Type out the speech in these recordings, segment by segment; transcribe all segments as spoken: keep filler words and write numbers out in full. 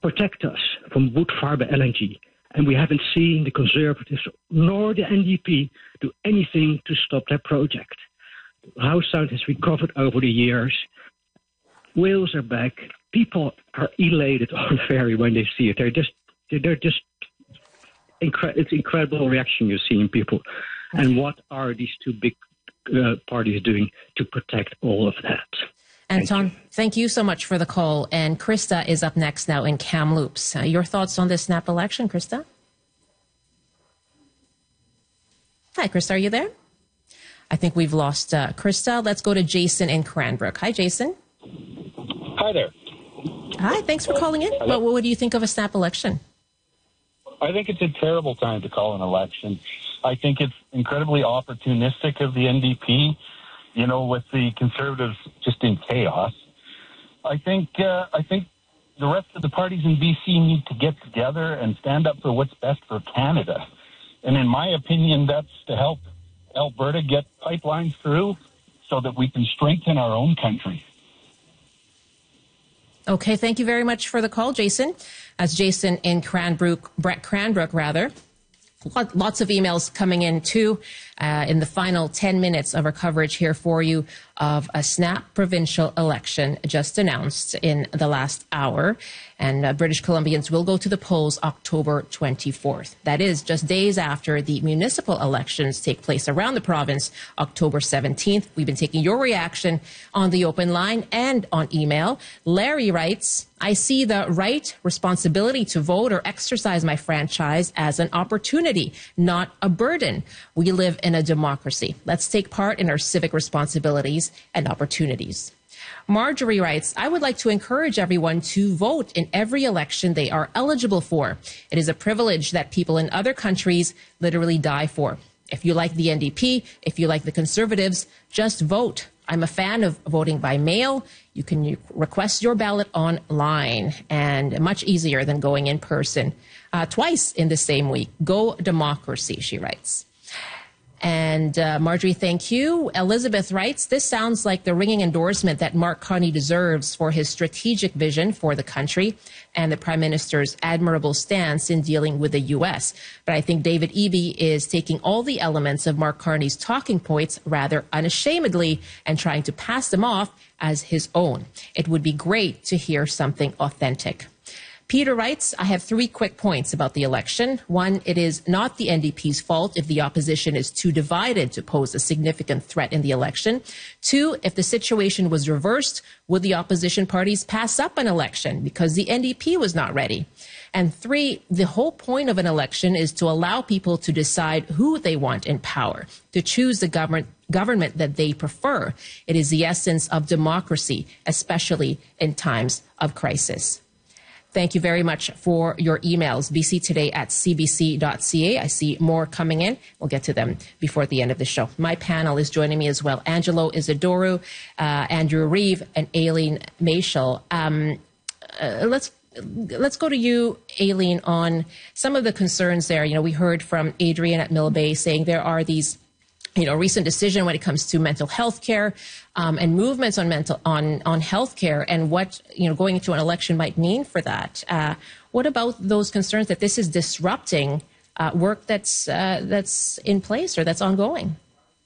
protect us from Woodfibre L N G. And we haven't seen the Conservatives nor the N D P do anything to stop that project. House sound has recovered over the years. Whales are back. People are elated on the ferry when they see it. They're just, they're just, incre- it's incredible reaction you see in people. And what are these two big uh, parties doing to protect all of that? Anton, thank you. thank you so much for the call. And Krista is up next now in Kamloops. Uh, your thoughts on this snap election, Krista? Hi, Krista, are you there? I think we've lost uh, Krista. Let's go to Jason in Cranbrook. Hi, Jason. Hi there. Hi, thanks for calling in. Well, what do you think of a snap election? I think it's a terrible time to call an election. I think it's incredibly opportunistic of the N D P. You know, with the Conservatives just in chaos. I think uh, I think the rest of the parties in B C need to get together and stand up for what's best for Canada. And in my opinion, that's to help Alberta get pipelines through so that we can strengthen our own country. Okay, thank you very much for the call, Jason. As Jason in Cranbrook, Brett Cranbrook, rather. Lots of emails coming in, too, uh, in the final ten minutes of our coverage here for you of a snap provincial election just announced in the last hour. And uh, British Columbians will go to the polls October twenty-fourth. That is just days after the municipal elections take place around the province, October seventeenth. We've been taking your reaction on the open line and on email. Larry writes, I see the right responsibility to vote or exercise my franchise as an opportunity, not a burden. We live in a democracy. Let's take part in our civic responsibilities and opportunities. Marjorie writes, I would like to encourage everyone to vote in every election they are eligible for. It is a privilege that people in other countries literally die for. If you like the N D P, if you like the Conservatives, just vote. I'm a fan of voting by mail. You can request your ballot online, and much easier than going in person uh, twice in the same week. Go democracy, she writes. And uh, Marjorie, thank you. Elizabeth writes, this sounds like the ringing endorsement that Mark Carney deserves for his strategic vision for the country and the Prime Minister's admirable stance in dealing with the U S. But I think David Eby is taking all the elements of Mark Carney's talking points rather unashamedly and trying to pass them off as his own. It would be great to hear something authentic. Peter writes, I have three quick points about the election. One, it is not the N D P's fault if the opposition is too divided to pose a significant threat in the election. Two, if the situation was reversed, would the opposition parties pass up an election because the N D P was not ready? And three, the whole point of an election is to allow people to decide who they want in power, to choose the government government that they prefer. It is the essence of democracy, especially in times of crisis. Thank you very much for your emails. B C Today at c b c dot c a. I see more coming in. We'll get to them before the end of the show. My panel is joining me as well. Angelo Isidoro, uh, Andrew Reeve, and Aileen Maischel. Um, uh, let's Let's go to you, Aileen, on some of the concerns there. You know, we heard from Adrian at Mill Bay saying there are these, you know, recent decision when it comes to mental health care um, and movements on mental on on health care and what, you know, going into an election might mean for that. Uh, what about those concerns that this is disrupting uh, work that's uh, that's in place or that's ongoing?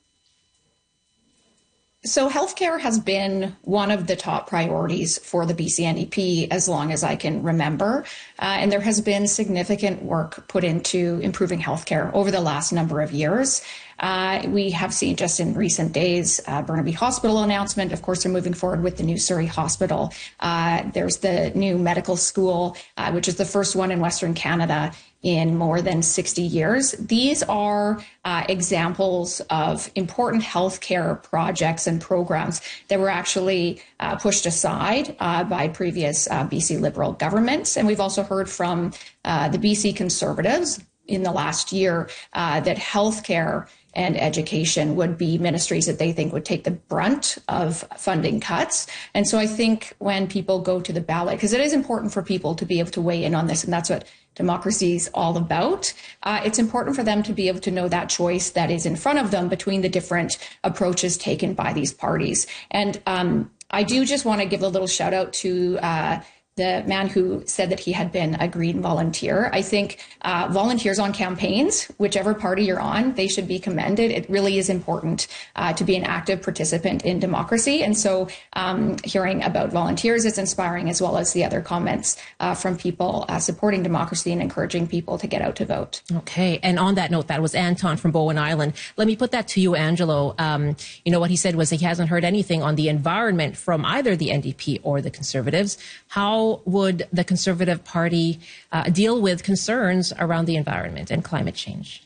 So healthcare has been one of the top priorities for the B C N D P as long as I can remember. Uh, and there has been significant work put into improving healthcare over the last number of years. Uh, we have seen just in recent days, uh, Burnaby Hospital announcement. Of course, they're moving forward with the new Surrey Hospital. Uh, there's the new medical school, uh, which is the first one in Western Canada in more than sixty years. These are uh, examples of important healthcare projects and programs that were actually uh, pushed aside uh, by previous uh, B C Liberal governments. And we've also heard from uh, the B C Conservatives in the last year uh, that healthcare and education would be ministries that they think would take the brunt of funding cuts. And so I think when people go to the ballot, because it is important for people to be able to weigh in on this, and that's what democracy is all about, uh, it's important for them to be able to know that choice that is in front of them between the different approaches taken by these parties. And um, I do just want to give a little shout out to uh, the man who said that he had been a Green volunteer. I think uh, volunteers on campaigns, whichever party you're on, they should be commended. It really is important uh, to be an active participant in democracy. And so um, hearing about volunteers is inspiring, as well as the other comments uh, from people uh, supporting democracy and encouraging people to get out to vote. Okay. And on that note, that was Anton from Bowen Island. Let me put that to you, Angelo. Um, you know, what he said was he hasn't heard anything on the environment from either the N D P or the Conservatives. How would the Conservative Party uh, deal with concerns around the environment and climate change?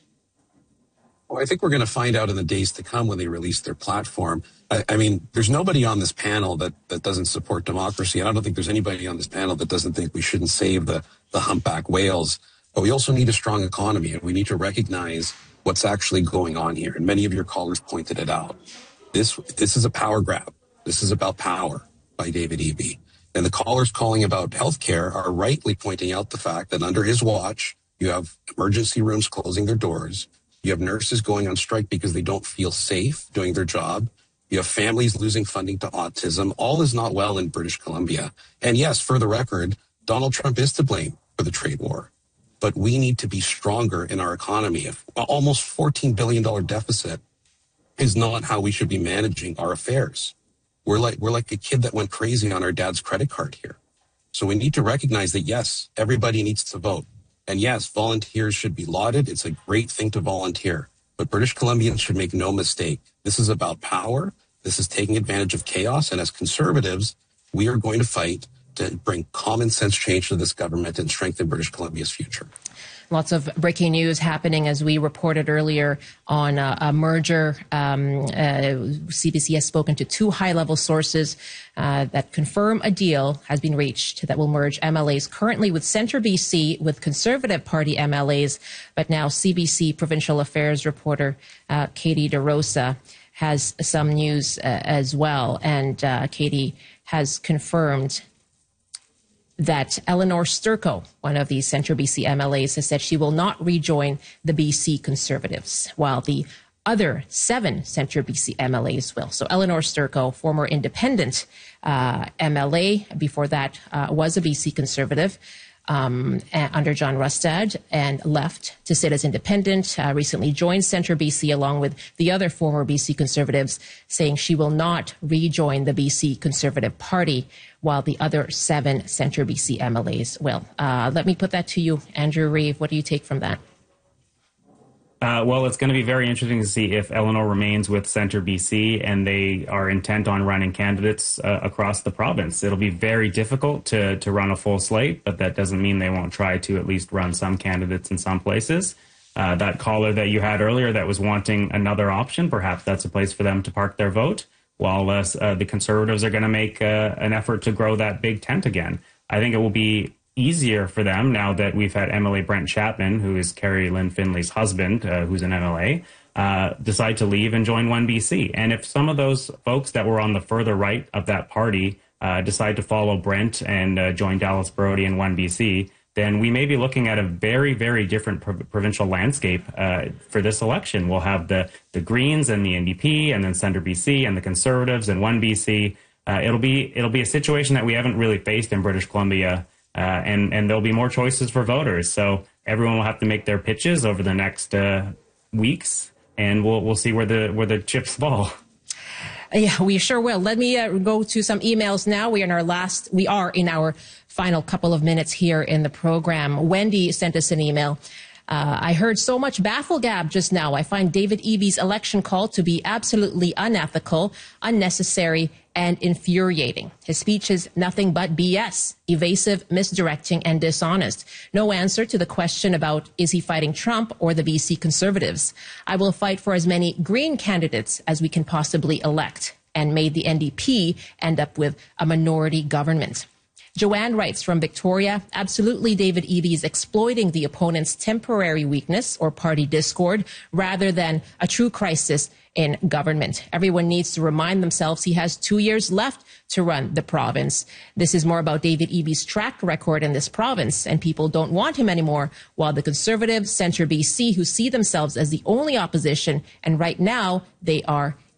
Well, I think we're going to find out in the days to come when they release their platform. I, I mean, there's nobody on this panel that, that doesn't support democracy. And I don't think there's anybody on this panel that doesn't think we shouldn't save the, the humpback whales. But we also need a strong economy, and we need to recognize what's actually going on here. And many of your callers pointed it out. This, this is a power grab. This is about power by David Eby. And the callers calling about healthcare are rightly pointing out the fact that under his watch, you have emergency rooms closing their doors. You have nurses going on strike because they don't feel safe doing their job. You have families losing funding to autism. All is not well in British Columbia. And yes, for the record, Donald Trump is to blame for the trade war. But we need to be stronger in our economy. If almost fourteen billion dollars deficit is not how we should be managing our affairs. We're like we're like a kid that went crazy on our dad's credit card here. So we need to recognize that, yes, everybody needs to vote. And yes, volunteers should be lauded. It's a great thing to volunteer. But British Columbians should make no mistake. This is about power. This is taking advantage of chaos. And as Conservatives, we are going to fight to bring common sense change to this government and strengthen British Columbia's future. Lots of breaking news happening, as we reported earlier, on a, a merger. Um, uh, C B C has spoken to two high-level sources uh, that confirm a deal has been reached that will merge M L As currently with Centre B C with Conservative Party M L As. But now C B C Provincial Affairs reporter uh, Katie DeRosa has some news uh, as well. And uh, Katie has confirmed that Eleanor Sturko, one of the Centre B C M L As, has said she will not rejoin the B C Conservatives, while the other seven Centre B C M L As will. So Eleanor Sturko, former independent uh, M L A, before that uh, was a B C Conservative um, under John Rustad, and left to sit as independent, uh, recently joined Centre B C along with the other former B C Conservatives, saying she will not rejoin the B C Conservative Party, while the other seven Centre B C M L As will. Uh, let me put that to you, Andrew Reeve. What do you take from that? Uh, well, it's going to be very interesting to see if Eleanor remains with Centre B C and they are intent on running candidates uh, across the province. It'll be very difficult to, to run a full slate, but that doesn't mean they won't try to at least run some candidates in some places. Uh, that caller that you had earlier that was wanting another option, perhaps that's a place for them to park their vote, while uh, uh, the Conservatives are going to make uh, an effort to grow that big tent again. I think it will be easier for them now that we've had M L A Brent Chapman, who is Carrie Lynn Finley's husband, uh, who's an M L A, uh, decide to leave and join one B C. And if some of those folks that were on the further right of that party uh, decide to follow Brent and uh, join Dallas Brody in one B C, then we may be looking at a very, very different pro- provincial landscape uh, for this election. We'll have the, the Greens and the N D P, and then Centre B C and the Conservatives and one B C. Uh, it'll be it'll be a situation that we haven't really faced in British Columbia. Uh, and, and there'll be more choices for voters. So everyone will have to make their pitches over the next uh, weeks, and we'll we'll see where the where the chips fall. Yeah, we sure will. Let me uh, go to some emails now. We are in our last. We are in our final couple of minutes here in the program. Wendy sent us an email. Uh, I heard so much bafflegab just now. I find David Eby's election call to be absolutely unethical, unnecessary, and infuriating. His speech is nothing but B S, evasive, misdirecting, and dishonest. No answer to the question about is he fighting Trump or the B C Conservatives. I will fight for as many Green candidates as we can possibly elect, and may the N D P end up with a minority government. Joanne writes from Victoria, absolutely David Eby is exploiting the opponent's temporary weakness or party discord rather than a true crisis in government. Everyone needs to remind themselves he has two years left to run the province. This is more about David Eby's track record in this province, and people don't want him anymore, while the Conservatives, Centre B C, who see themselves as the only opposition, and right now they are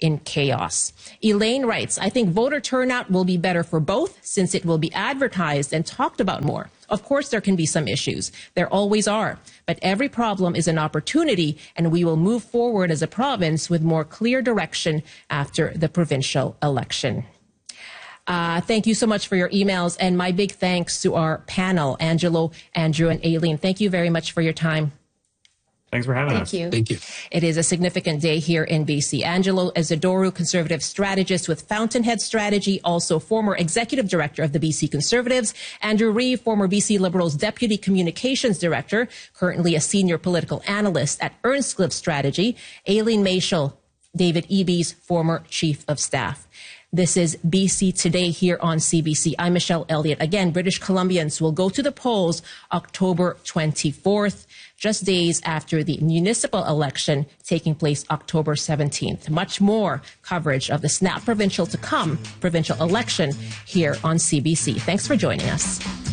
in chaos. Elaine writes, I think voter turnout will be better for both since it will be advertised and talked about more. Of course, there can be some issues. There always are. But every problem is an opportunity, and we will move forward as a province with more clear direction after the provincial election. Uh, thank you so much for your emails, and my big thanks to our panel, Angelo, Andrew, and Aileen. Thank you very much for your time. Thanks for having Thank us. you. Thank you. It is a significant day here in B C. Angelo Isidoro, conservative strategist with Fountainhead Strategy, also former executive director of the B C Conservatives. Andrew Reeve, former B C Liberals deputy communications director, currently a senior political analyst at Earnscliffe Strategy. Aileen Maischel, David Eby's former chief of staff. This is B C Today here on C B C. I'm Michelle Elliott. Again, British Columbians will go to the polls October twenty-fourth, just days after the municipal election taking place October seventeenth. Much more coverage of the snap provincial to come provincial election here on C B C. Thanks for joining us.